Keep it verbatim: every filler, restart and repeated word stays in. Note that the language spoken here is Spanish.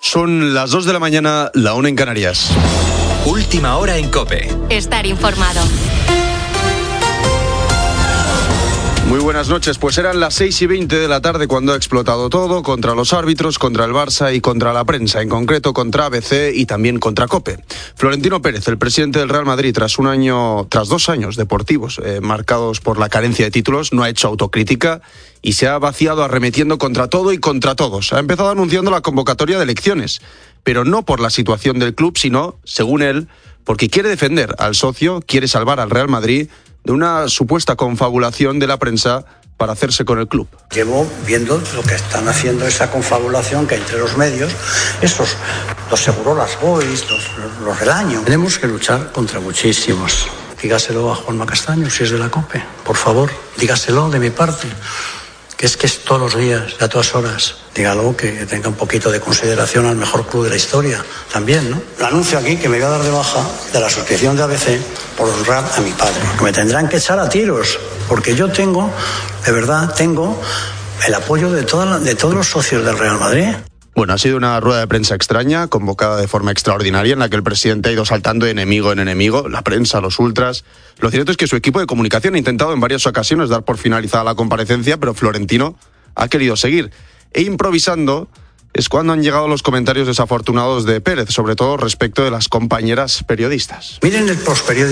Son las dos de la mañana, la una en Canarias. Última hora en COPE. Estar informado. Muy buenas noches, pues eran las seis y veinte de la tarde cuando ha explotado todo contra los árbitros, contra el Barça y contra la prensa, en concreto contra A B C y también contra COPE. Florentino Pérez, el presidente del Real Madrid, tras un año, tras dos años deportivos eh, marcados por la carencia de títulos, no ha hecho autocrítica y se ha vaciado arremetiendo contra todo y contra todos. Ha empezado anunciando la convocatoria de elecciones, pero no por la situación del club, sino, según él, porque quiere defender al socio, quiere salvar al Real Madrid de una supuesta confabulación de la prensa para hacerse con el club. Llevo viendo lo que están haciendo, esa confabulación que entre los medios, esos, los Segurolas Boys, los, los, los del año. Tenemos que luchar contra muchísimos. Dígaselo a Juanma Castaño, si es de la COPE, por favor, dígaselo de mi parte, que es que es todos los días, a todas horas. Dígalo, que tenga un poquito de consideración al mejor club de la historia, también, ¿no? Le anuncio aquí que me voy a dar de baja de la suscripción de A B C por honrar a mi padre. Me tendrán que echar a tiros, porque yo tengo, de verdad, tengo el apoyo de, toda la, de todos los socios del Real Madrid. Bueno, ha sido una rueda de prensa extraña, convocada de forma extraordinaria, en la que el presidente ha ido saltando de enemigo en enemigo, la prensa, los ultras. Lo cierto es que su equipo de comunicación ha intentado en varias ocasiones dar por finalizada la comparecencia, pero Florentino ha querido seguir. E improvisando es cuando han llegado los comentarios desafortunados de Pérez, sobre todo respecto de las compañeras periodistas. Miren el postperiódico.